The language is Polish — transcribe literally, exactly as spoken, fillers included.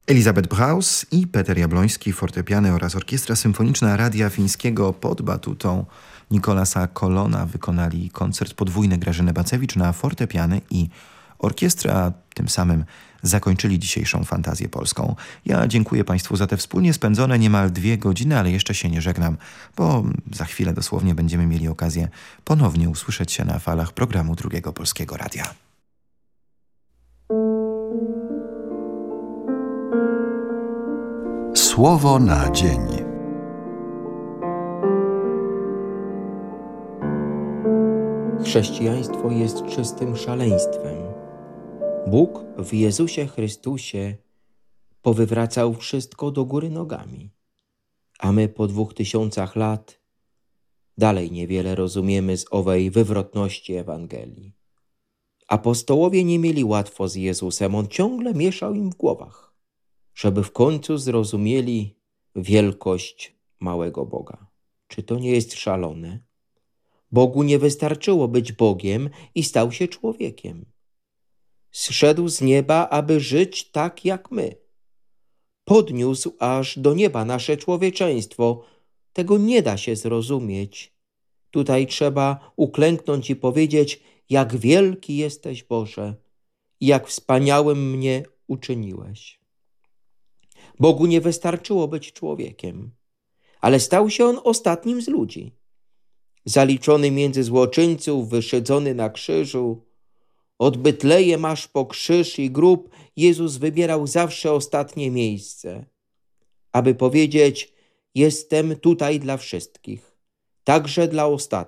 Elizabeth Braus i Peter Jabłoński, fortepiany oraz Orkiestra Symfoniczna Radia Fińskiego pod batutą Nikolasa Kolona wykonali koncert podwójny Grażyny Bacewicz na fortepiany i orkiestrę, a tym samym zakończyli dzisiejszą fantazję polską. Ja dziękuję Państwu za te wspólnie spędzone niemal dwie godziny, ale jeszcze się nie żegnam, bo za chwilę dosłownie będziemy mieli okazję ponownie usłyszeć się na falach programu Drugiego Polskiego Radia. Słowo na dzień. Chrześcijaństwo jest czystym szaleństwem. Bóg w Jezusie Chrystusie powywracał wszystko do góry nogami, a my po dwóch tysiącach lat dalej niewiele rozumiemy z owej wywrotności Ewangelii. Apostołowie nie mieli łatwo z Jezusem, On ciągle mieszał im w głowach, żeby w końcu zrozumieli wielkość małego Boga. Czy to nie jest szalone? Bogu nie wystarczyło być Bogiem i stał się człowiekiem. Zszedł z nieba, aby żyć tak jak my. Podniósł aż do nieba nasze człowieczeństwo. Tego nie da się zrozumieć. Tutaj trzeba uklęknąć i powiedzieć, jak wielki jesteś, Boże, i jak wspaniałym mnie uczyniłeś. Bogu nie wystarczyło być człowiekiem, ale stał się On ostatnim z ludzi. Zaliczony między złoczyńców, wyszydzony na krzyżu, od Betlejem aż po krzyż i grób, Jezus wybierał zawsze ostatnie miejsce, aby powiedzieć: jestem tutaj dla wszystkich, także dla ostatnich.